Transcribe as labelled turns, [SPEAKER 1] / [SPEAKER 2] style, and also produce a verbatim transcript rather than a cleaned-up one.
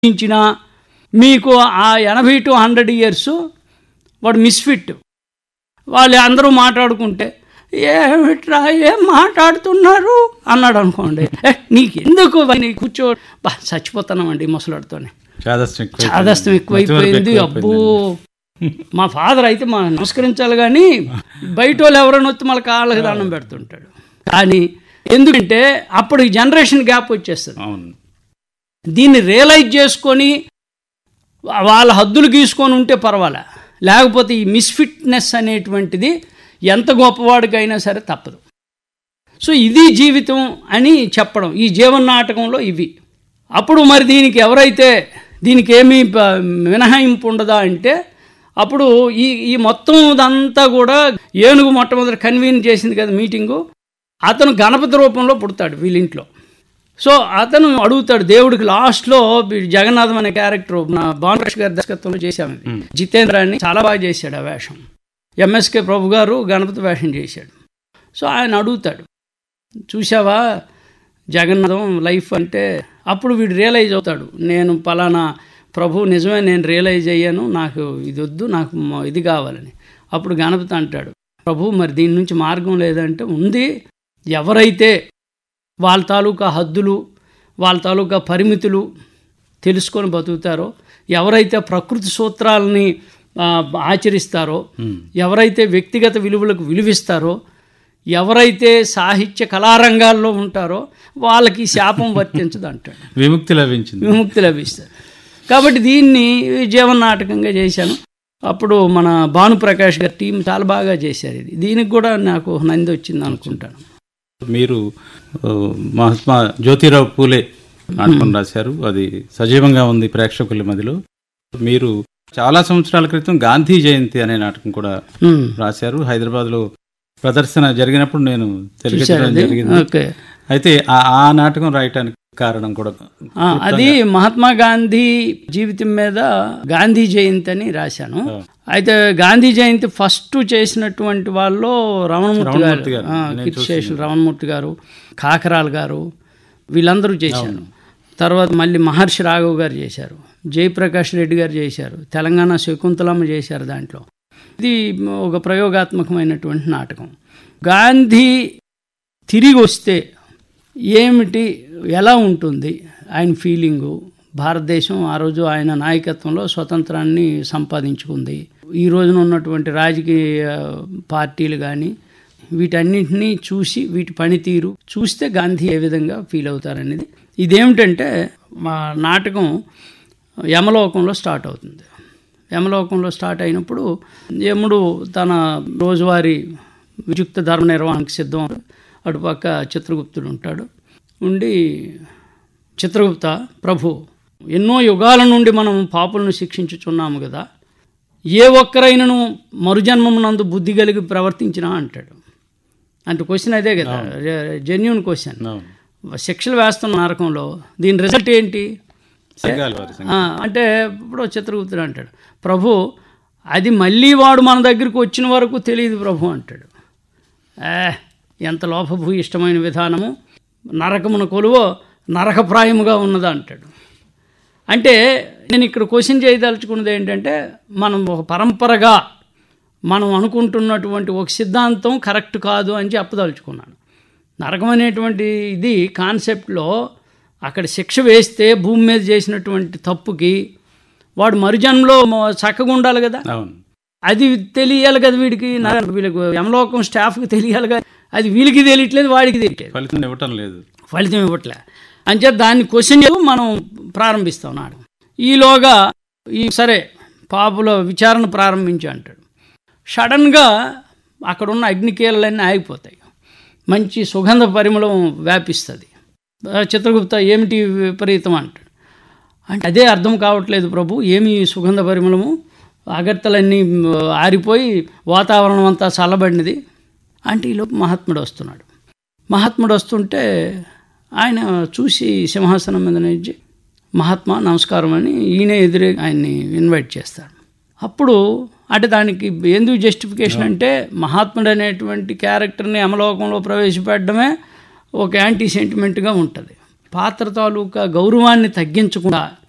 [SPEAKER 1] ఇచ్చినా మీకు ఆ ఎనభై టు హండ్రెడ్ ఇయర్స్ వాడు మిస్ఫిట్. వాళ్ళు అందరూ మాట్లాడుకుంటే ఏమిట్రా ఏం మాట్లాడుతున్నారు అన్నాడు అనుకోండి, ఏ నీకు ఎందుకు కూర్చో బా చచ్చిపోతున్నామండి ముసలాడితోనే. చాదస్తం ఎక్కువైపోయింది. అబ్బో మా ఫాదర్ అయితే మా నమస్కరించాలి కానీ బయట వాళ్ళు ఎవరైనా వచ్చి మళ్ళీ కాళ్ళకి దండం పెడుతుంటాడు. కానీ ఎందుకంటే అప్పుడు జనరేషన్ గ్యాప్ వచ్చేస్తుంది. దీన్ని రియలైజ్ చేసుకొని వాళ్ళ హద్దులు గీసుకొని ఉంటే పర్వాలే, లేకపోతే ఈ మిస్ఫిట్నెస్ అనేటువంటిది ఎంత గొప్పవాడికైనా సరే తప్పదు. సో ఇది జీవితం అని చెప్పడం ఈ జీవన నాటకంలో ఇవి. అప్పుడు మరి దీనికి ఎవరైతే దీనికి ఏమీ మినహాయింపు ఉండదా అంటే అప్పుడు ఈ ఈ మొత్తం ఇదంతా కూడా ఏనుగు మొట్టమొదటి కన్వీన్ చేసింది కదా మీటింగు, అతను గణపతి రూపంలో పుడతాడు వీళ్ళింట్లో. సో అతను అడుగుతాడు దేవుడికి లాస్ట్లో. జగన్నాథం అనే క్యారెక్టర్ నా భానుప్రకాష్ గారి దర్శకత్వంలో చేశాము. జితేంద్ర అని చాలా బాగా చేశాడు ఆ వేషం. ఎంఎస్కే ప్రభు గారు గణపతి వేషం చేశాడు. సో ఆయన అడుగుతాడు, చూసావా జగన్నాథం లైఫ్ అంటే. అప్పుడు వీడు రియలైజ్ అవుతాడు, నేను పలానా ప్రభు నిజమే నేను రియలైజ్ అయ్యాను, నాకు ఇది వద్దు, నాకు ఇది కావాలని. అప్పుడు గణపతి అంటాడు, ప్రభు మరి దీని నుంచి మార్గం లేదంటే ఉంది. ఎవరైతే వాళ్ళ తాలూకా హద్దులు వాళ్ళ తాలూకా పరిమితులు తెలుసుకొని బతుకుతారో, ఎవరైతే ప్రకృతి సూత్రాలని ఆచరిస్తారో, ఎవరైతే వ్యక్తిగత విలువలకు విలువిస్తారో, ఎవరైతే సాహిత్య కళారంగాల్లో ఉంటారో వాళ్ళకి శాపం వర్తించదు అంటాడు.
[SPEAKER 2] విముక్తి లభించింది,
[SPEAKER 1] విముక్తి లభిస్తుంది. కాబట్టి దీన్ని జీవన నాటకంగా చేశాను. అప్పుడు మన భానుప్రకాష్ గారి టీం చాలా బాగా చేశారు. ఇది దీనికి కూడా నాకు నంది వచ్చింది అనుకుంటాను.
[SPEAKER 2] మీరు మహాత్మా జ్యోతిరావు పూలే నాటకం రాశారు, అది సజీవంగా ఉంది ప్రేక్షకుల మధ్యలో. మీరు చాలా సంవత్సరాల క్రితం గాంధీ జయంతి అనే నాటకం కూడా రాశారు. హైదరాబాద్లో ప్రదర్శన జరిగినప్పుడు నేను తెలియజేయడం జరిగింది. అయితే ఆ నాటకం రాయటానికి కారణం కూడా
[SPEAKER 1] అది మహాత్మా గాంధీ జీవితం మీద గాంధీ జయంతి అని రాశాను. అయితే గాంధీ జయంతి ఫస్ట్ చేసినటువంటి వాళ్ళు రమణమూర్తి గారు, కీర్తిశేషులు రమణమూర్తి గారు, కాకరాల గారు, వీళ్ళందరూ చేశారు. తర్వాత మళ్ళీ మహర్షి రాఘవ్ గారు చేశారు, జయప్రకాష్ రెడ్డి గారు చేశారు, తెలంగాణ శకుంతలమ్మ చేశారు. దాంట్లో ఇది ఒక ప్రయోగాత్మకమైనటువంటి నాటకం. గాంధీ తిరిగి వస్తే ఏమిటి, ఎలా ఉంటుంది ఆయన ఫీలింగు, భారతదేశం ఆ రోజు ఆయన నాయకత్వంలో స్వతంత్రాన్ని సంపాదించుకుంది, ఈ రోజున ఉన్నటువంటి రాజకీయ పార్టీలు కానీ వీటన్నింటినీ చూసి వీటి పనితీరు చూస్తే గాంధీ ఏ విధంగా ఫీల్ అవుతారనేది. ఇదేమిటంటే మా నాటకం యమలోకంలో స్టార్ట్ అవుతుంది. యమలోకంలో స్టార్ట్ అయినప్పుడు యముడు తన రోజువారీ వియుక్త ధర్మ నిర్వహణకు సిద్ధం. అటుపక్క చిత్రగుప్తుడు ఉంటాడు. ఉండి చిత్రగుప్త ప్రభు, ఎన్నో యుగాల నుండి మనం పాపులను శిక్షించుచున్నాము కదా, ఏ ఒక్కరైనను మరుజన్మమునందు బుద్ధి కలిగి ప్రవర్తించినా అంటాడు. అంటే క్వశ్చన్ అదే కదా, జెన్యూన్ క్వశ్చన్. శిక్షలు వేస్తున్న నరకంలో దీని రిజల్ట్ ఏంటి అంటే ఇప్పుడు చిత్రగుప్తుడు అంటాడు, ప్రభు అది మళ్ళీ వాడు మన దగ్గరికి వచ్చిన వరకు తెలియదు ప్రభు అంటాడు. ఏ ఎంత లోపభూయిష్టమైన విధానము, నరకమున కొలువో నరకప్రాయముగా ఉన్నదా అంటాడు. అంటే నేను ఇక్కడ క్వశ్చన్ చేయదలుచుకున్నది ఏంటంటే, మనం ఒక పరంపరగా మనం అనుకుంటున్నటువంటి ఒక సిద్ధాంతం కరెక్ట్ కాదు అని చెప్పదలుచుకున్నాను. నరకం అనేటువంటి ఇది కాన్సెప్ట్లో అక్కడ శిక్ష వేస్తే భూమి మీద చేసినటువంటి తప్పుకి వాడు మరుజన్మలో చక్కగా ఉండాలి కదా, అది తెలియాలి కదా వీడికి, వీళ్ళకి యమలోకం స్టాఫ్కి తెలియాలి కదా, అది వీళ్ళకి తెలియట్లేదు, వాడికి తెలియట్లేదు,
[SPEAKER 2] ఫలితం ఇవ్వటం లేదు,
[SPEAKER 1] ఫలితం ఇవ్వట్లే అని చెప్పి దాన్ని క్వశ్చన్ మనం ప్రారంభిస్తాం నాడు. ఈలోగా ఈ సరే పాపుల విచారణ ప్రారంభించి అంటాడు. సడన్గా అక్కడున్న అగ్నికీలలన్నీ ఆగిపోతాయి, మంచి సుగంధ పరిమళం వ్యాపిస్తుంది. చిత్రగుప్త ఏమిటి విపరీతం అంటాడు. అంటే అదే అర్థం కావట్లేదు ప్రభు, ఏమి సుగంధ పరిమళము, అగర్తలన్నీ ఆరిపోయి వాతావరణం అంతా చల్లబడినది అంటే ఈలోపు మహాత్ముడు వస్తున్నాడు. మహాత్ముడు వస్తుంటే ఆయన చూసి సింహాసనం మీద నుంచి మహాత్మా నమస్కారం అని ఈయన ఎదురే ఆయన్ని ఇన్వైట్ చేస్తాడు. అప్పుడు అంటే దానికి ఎందుకు జస్టిఫికేషన్ అంటే, మహాత్ముడు అనేటువంటి క్యారెక్టర్ని యమలోకంలో ప్రవేశపెట్టడమే ఒక యాంటీ సెంటిమెంట్గా ఉంటుంది. పాత్ర తాలూకా గౌరవాన్ని తగ్గించకుండా